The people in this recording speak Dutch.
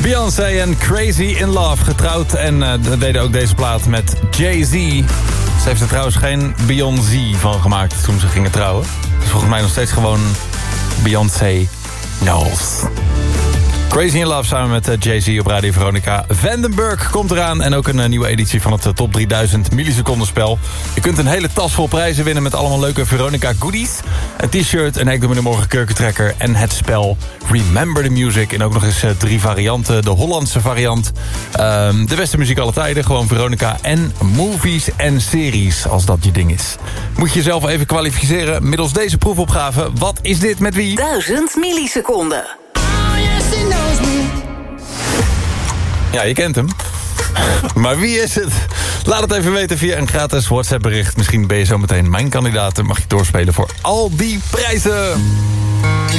Beyoncé en Crazy in Love, getrouwd. En deden ook deze plaat met Jay-Z. Ze heeft er trouwens geen Beyoncé van gemaakt toen ze gingen trouwen. Dus volgens mij nog steeds gewoon Beyoncé Knowles. Crazy in Love samen met Jay-Z op Radio Veronica. Vandenberg komt eraan en ook een nieuwe editie van het Top 3000 millisecondenspel. Je kunt een hele tas vol prijzen winnen met allemaal leuke Veronica goodies. Een t-shirt, een Ik Doe Me de Morgen kurkentrekker en het spel Remember the Music. En ook nog eens 3 varianten. De Hollandse variant, de beste muziek alle tijden, gewoon Veronica en movies en series, als dat je ding is. Moet je jezelf even kwalificeren middels deze proefopgave. Wat is dit met wie? 1000 milliseconden. Ja, je kent hem. Maar wie is het? Laat het even weten via een gratis WhatsApp bericht. Misschien ben je zo meteen mijn kandidaat en mag je doorspelen voor al die prijzen.